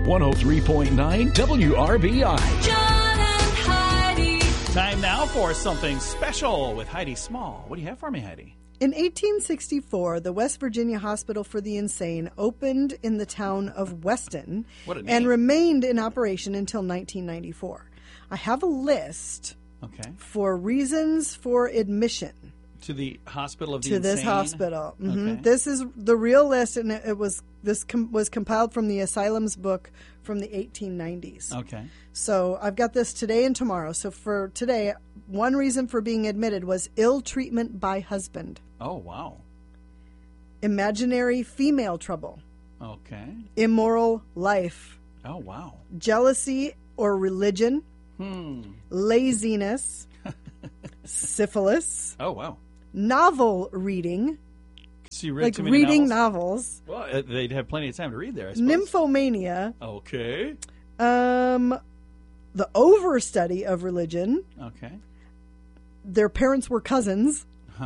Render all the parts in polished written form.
103.9 WRBI. John and Heidi. Time now for something special with Heidi Small. What do you have for me, Heidi? In 1864, the West Virginia Hospital for the Insane opened in the town of Weston and remained in operation until 1994. I have a list for reasons for admission. To the Hospital of the Insane? To this hospital. Mm-hmm. Okay. This is the real list, and was compiled from the Asylum's book from the 1890s. Okay. So I've got this today and tomorrow. So for today, one reason for being admitted was ill treatment by husband. Oh, wow. Imaginary female trouble. Okay. Immoral life. Oh, wow. Jealousy or religion. Laziness. Syphilis. Oh, wow. Novel reading. So you read like too many reading novels? Well, they'd have plenty of time to read there, I suppose. Nymphomania. Okay. The overstudy of religion. Okay. Their parents were cousins.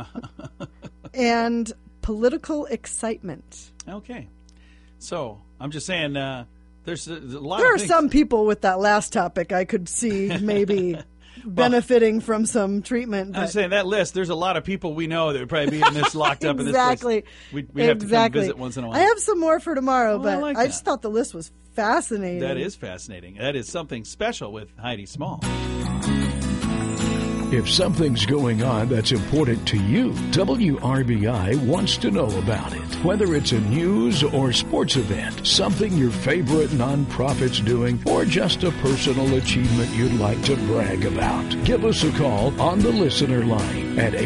And political excitement. Okay. So, I'm just saying, there's a lot There of are some people with that last topic I could see maybe benefiting from some treatment. I'm saying that list, there's a lot of people we know that would probably be in this locked up in this place. We have to come visit once in a while. I have some more for tomorrow, Well, but I just thought the list was fascinating. That is fascinating. That is something special with Heidi Small. If something's going on that's important to you, WRBI wants to know about it. Whether it's a news or sports event, something your favorite nonprofit's doing, or just a personal achievement you'd like to brag about. Give us a call on the listener line at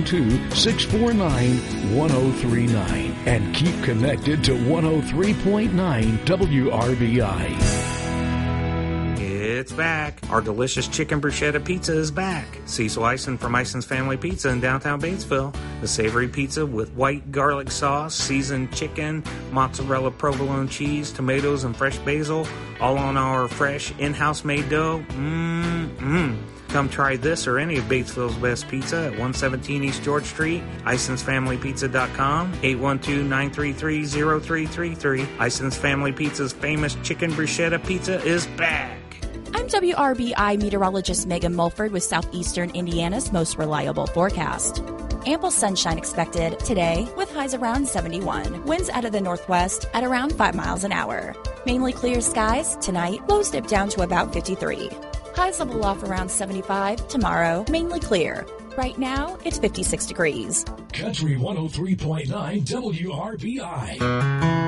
812-649-1039 and keep connected to 103.9 WRBI. It's back. Our delicious chicken bruschetta pizza is back. Cecil Eisen from Eisen's Family Pizza in downtown Batesville. The savory pizza with white garlic sauce, seasoned chicken, mozzarella provolone cheese, tomatoes, and fresh basil, all on our fresh in-house made dough. Come try this or any of Batesville's best pizza at 117 East George Street, IsonsFamilyPizza.com, 812-933-0333. Ison's Family Pizza's famous chicken bruschetta pizza is back. I'm WRBI meteorologist Megan Mulford with Southeastern Indiana's most reliable forecast. Ample sunshine expected today with highs around 71. Winds out of the northwest at around 5 miles an hour. Mainly clear skies tonight. Lows dip down to about 53. Highs level off around 75. Tomorrow, mainly clear. Right now, it's 56 degrees. Country 103.9 WRBI.